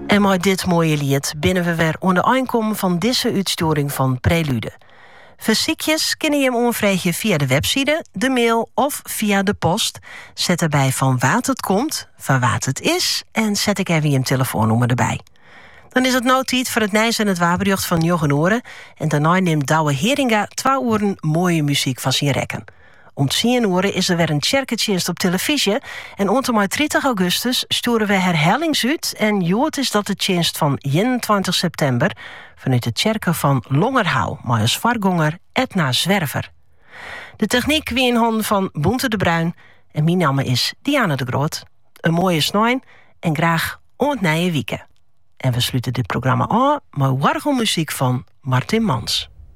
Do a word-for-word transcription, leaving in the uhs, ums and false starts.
En met dit mooie lied binnen we weer onder aankomen van deze uitsturing van Prelude. Verziekjes kunnen je hem onvregen via de website, de mail of via de post. Zet erbij van wat het komt, van wat het is en zet ik even je telefoonnummer erbij. Dan is het nou tijd voor het Nijs en het Waberjocht van Jochen Oren. En daarna neemt Douwe Heringa twee uren mooie muziek van zijn rekken. Om tien uur is er weer een tjerketjenst op televisie. En ongeveer dertig augustus sturen we herhalings uit. En jood is dat de tjenst van eenentwintig september... vanuit de tjerken van Longerhou, maar als vargonger Edna Zwerver. De techniek wie in handen van Boente de Bruin. En mijn naam is Diana de Groot. Een mooie snijn en graag ontnijen wieken. En we sluiten dit programma aan met wargelmuziek van Martin Mans.